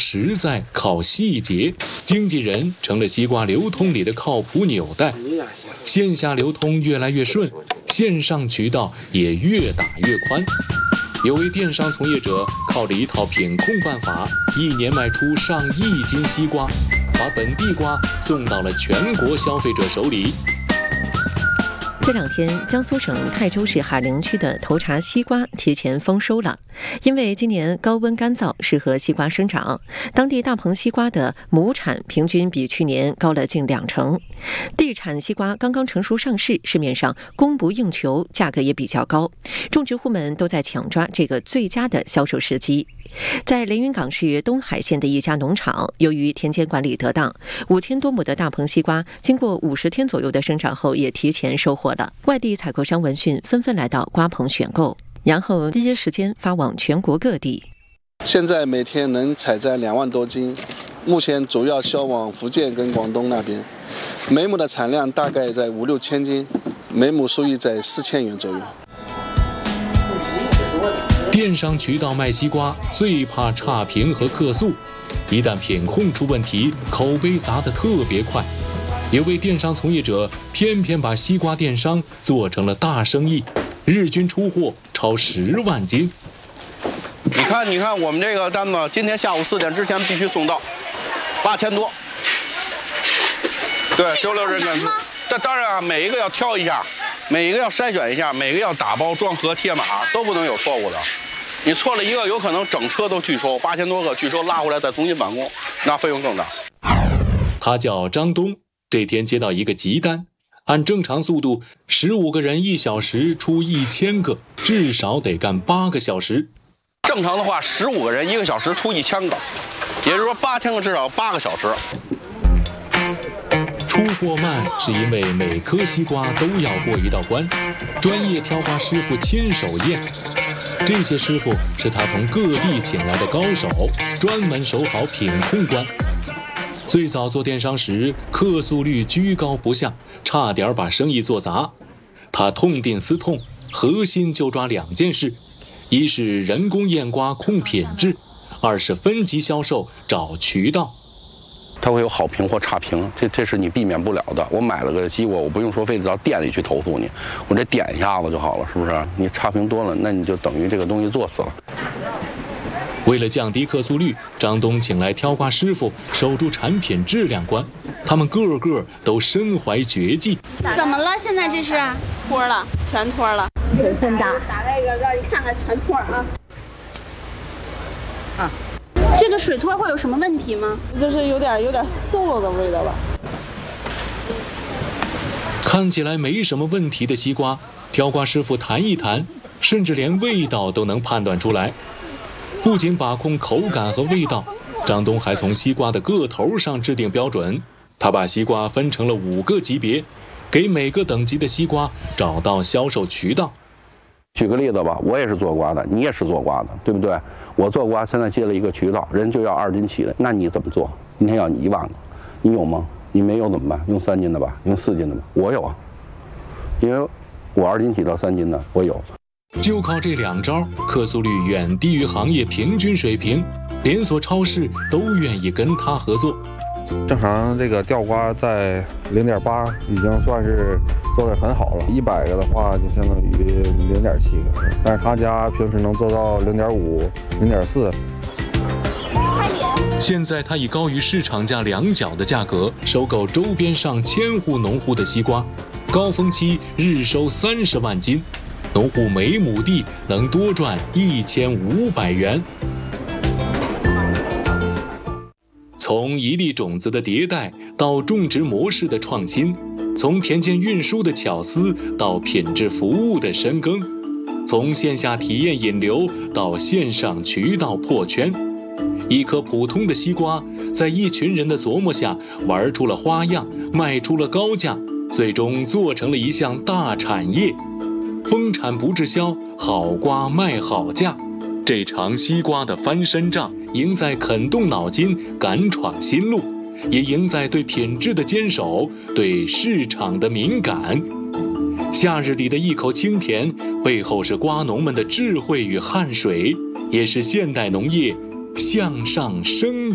实在，靠细节，经纪人成了西瓜流通里的靠谱纽带。线下流通越来越顺，线上渠道也越打越宽。有位电商从业者靠着一套品控办法，1年卖出上亿斤西瓜，把本地瓜送到了全国消费者手里。 这2天，江苏省泰州市海陵区的头茬西瓜提前丰收了。因为今年高温干燥，适合西瓜生长，当地大棚西瓜的亩产平均比去年高了近20%。地产西瓜刚刚成熟上市，市面上供不应求，价格也比较高，种植户们都在抢抓这个最佳的销售时机。在连云港市东海县的一家农场，由于田间管理得当，5000多亩的大棚西瓜经过50天左右的生长后，也提前收获了。外地采购商闻讯纷纷来到瓜棚选购，然后第一时间发往全国各地。 现在每天能采摘2万多斤，目前主要销往福建跟广东那边，每亩的产量大概在5、6千斤，每亩收益在4000元左右。 电商渠道卖西瓜最怕差评和客诉，一旦品控出问题，口碑砸得特别快。有位电商从业者偏偏把西瓜电商做成了大生意，日均出货超10万斤。 你看，我们这个单子今天下午4点之前必须送到，8000多。对，周6日件。这当然啊，每一个要挑一下，每一个要筛选一下，每个要打包装盒贴码，都不能有错误的。你错了一个，有可能整车都拒收，8000多个拒收，拉回来再重新返工，那费用更大。 他叫张东，这天接到一个急单，按正常速度，15个人1小时出1000个，至少得干8个小时。 正常的话，15个人1个小时出1000个，也就是说8000个至少8个小时。 出货慢是因为每颗西瓜都要过一道关，专业挑瓜师傅亲手验。这些师傅是他从各地请来的高手，专门守好品控关。最早做电商时，客诉率居高不下，差点把生意做砸。他痛定思痛，核心就抓2件事：一是人工验瓜控品质，2是分级销售找渠道。 它会有好评或差评，这是你避免不了的。我买了个西瓜，我不用说非得到店里去投诉你，我这点一下子就好了，是不是？你差评多了，那你就等于这个东西做死了。 为了降低客诉率，张东请来挑瓜师傅守住产品质量关，他们个个都身怀绝技。 怎么了？现在这是脱了，全脱了。 真大！ 打开一个，让你看看全脱啊！这个水脱会有什么问题吗？ 就是有点馊了的味道吧。 看起来没什么问题的西瓜，挑瓜师傅弹一弹，甚至连味道都能判断出来。不仅把控口感和味道，张东还从西瓜的个头上制定标准。他把西瓜分成了5个级别，给每个等级的西瓜找到销售渠道。 举个例子吧，我也是做瓜的，你也是做瓜的，对不对？我做瓜现在接了一个渠道，人就要2斤起的，那你怎么做？今天要你1万个，你有吗？你没有怎么办？用3斤的吧，用4斤的吧。我有啊，因为我2斤起到3斤的，我有。 就靠这2招，客诉率远低于行业平均水平，连锁超市都愿意跟他合作。 正常这个吊瓜在0.8已经算是做得很好了，100个的话就相当于0.7个，但是他家平时能做到0.5、0.4。 现在他以高于市场价2角的价格收购周边上千户农户的西瓜，高峰期日收30万斤，农户每亩地能多赚1500元。从一粒种子的迭代到种植模式的创新，从田间运输的巧思到品质服务的深耕，从线下体验引流到线上渠道破圈，一颗普通的西瓜在一群人的琢磨下玩出了花样，卖出了高价，最终做成了一项大产业。丰产不滞销，好瓜卖好价。这场西瓜的翻身仗，赢在肯动脑筋，敢闯新路，也赢在对品质的坚守，对市场的敏感。夏日里的一口清甜，背后是瓜农们的智慧与汗水，也是现代农业向上生